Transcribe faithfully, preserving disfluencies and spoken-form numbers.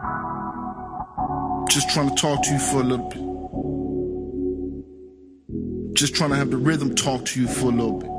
Just trying to talk to you for a little bit. Just trying to have the rhythm talk to you for a little bit.